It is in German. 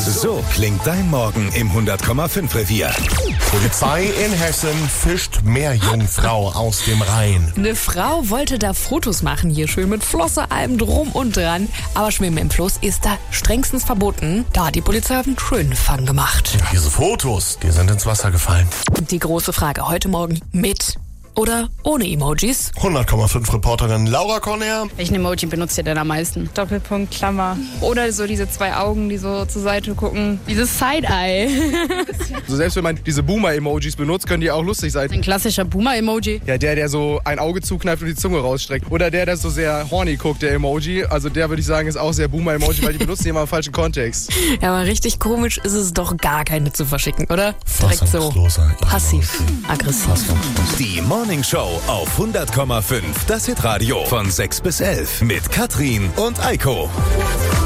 So klingt dein Morgen im 100,5 Revier. Polizei in Hessen fischt Meerjungfrau aus dem Rhein. Eine Frau wollte da Fotos machen, hier schön mit Flosse, allem drum und dran. Aber Schwimmen im Fluss ist da strengstens verboten. Da hat die Polizei einen schönen Fang gemacht. Diese Fotos, die sind ins Wasser gefallen. Die große Frage heute Morgen: mit oder ohne Emojis? 100,5 Reporterin Laura Corner. Welchen Emoji benutzt ihr denn am meisten? Doppelpunkt, Klammer. Oder so diese zwei Augen, die so zur Seite gucken. Dieses Side-Eye. So selbst wenn man diese Boomer-Emojis benutzt, können die auch lustig sein. Ein klassischer Boomer-Emoji. Ja, der so ein Auge zukneift und die Zunge rausstreckt. Oder der so sehr horny guckt, der Emoji. Also der würde ich sagen, ist auch sehr Boomer-Emoji, weil die benutzen die immer im falschen Kontext. Ja, aber richtig komisch ist es doch gar keine zu verschicken, oder? Direkt so Fassungsloser passiv-aggressiv. Die Morning Show auf 100,5. Das Hitradio von 6 bis 11 mit Katrin und Eiko.